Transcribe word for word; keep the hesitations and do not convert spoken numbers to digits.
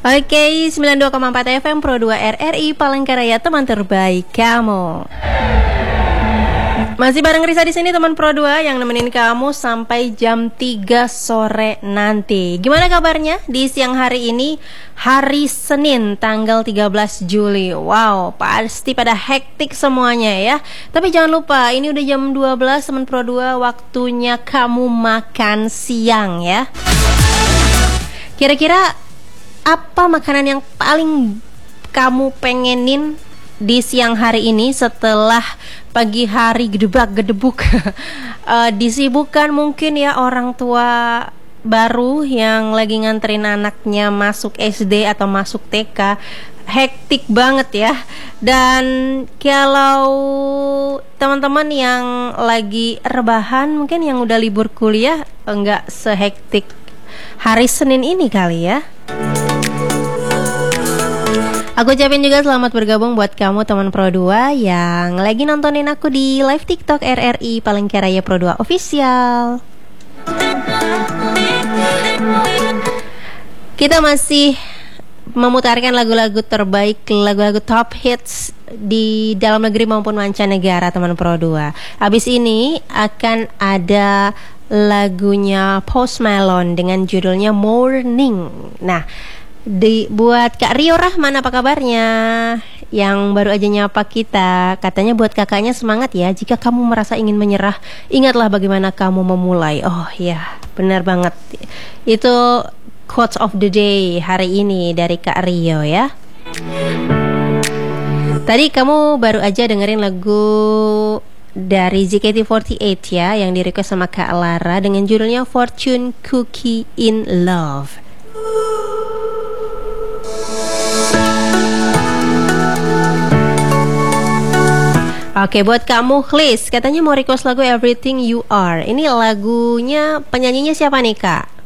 Oke, sembilan puluh dua koma empat F M Pro dua R R I Palangkaraya, teman terbaik kamu. Masih bareng Risa di sini, teman Pro dua yang nemenin kamu sampai jam tiga sore nanti. Gimana kabarnya di siang hari ini? Hari Senin tanggal tiga belas Juli. Wow, pasti pada hektik semuanya ya. Tapi jangan lupa, ini udah jam dua belas teman Pro dua, waktunya kamu makan siang ya. Kira-kira apa makanan yang paling kamu pengenin di siang hari ini setelah pagi hari gedebak-gedebuk uh, disibukkan mungkin ya orang tua baru yang lagi nganterin anaknya masuk S D atau masuk T K. Hektik banget ya. Dan kalau teman-teman yang lagi rebahan, mungkin yang udah libur kuliah, enggak sehektik hari Senin ini kali ya. Aku ucapin juga selamat bergabung buat kamu teman Pro dua yang lagi nontonin aku di live TikTok R R I Palangkaraya Pro dua Official. Kita masih memutarkan lagu-lagu terbaik, lagu-lagu top hits di dalam negeri maupun mancanegara teman Pro dua. Habis ini akan ada lagunya Post Malone dengan judulnya Morning. Nah, Di, buat Kak Rio Rahman, apa kabarnya? Yang baru aja nyapa kita, katanya buat kakaknya semangat ya. Jika kamu merasa ingin menyerah, ingatlah bagaimana kamu memulai. Oh ya, benar banget. Itu quotes of the day hari ini dari Kak Rio ya. Tadi kamu baru aja dengerin lagu dari Z K T empat delapan ya, yang di request sama Kak Lara dengan judulnya Fortune Cookie in Love. Oke, buat kamu Khlis, katanya mau request lagu Everything You Are. Ini lagunya, penyanyinya siapa nih Kak?